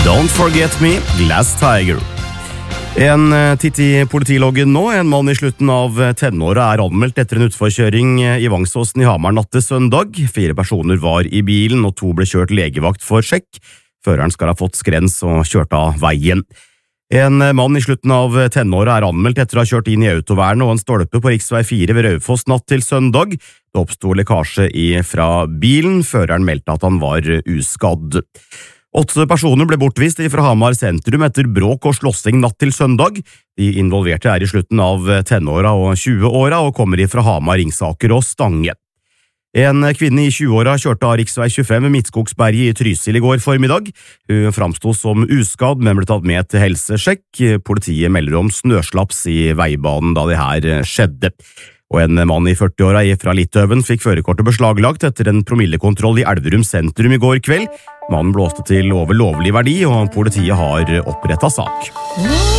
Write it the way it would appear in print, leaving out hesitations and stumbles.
Don't Forget Me, Glass Tiger. En titt i politiloggen nå. En mann i slutten av tenåret er anmeldt etter en utforkjøring i Vangsåsen i Hamar natt til søndag. 4 personer var i bilen, og 2 ble kjørt legevakt for sjekk. Føreren skal ha fått skrens og kjørt av veien. En mann i slutten av tenåret er anmeldt etter å ha kjørt inn i autovernet og en stolpe på riksvei 4 ved Raufoss natt til søndag. Det oppstod lekkasje fra bilen. Føreren meldte at han var uskadd. 8 personer ble bortvist fra Hamar sentrum etter bråk og slåssing natt til søndag. De involverte er i slutten av tenåra og 20-åra og kommer fra Hamar, Ringsaker og Stange. En kvinne i 20-åra kjørte av riksvei 25 ved Midtskogsberget i Trysil i går formiddag. Hun framstod som uskadd, men ble tatt med til helsesjekk. Politiet melder om snøslaps i veibanen da det her skjedde. Og en mann i 40-åra fra Litauen fikk førerkortet beslaglagt etter en promillekontroll i Elverum sentrum i går kveld. Mannen blåste til over lovlig verdi, og politiet har opprettet sak.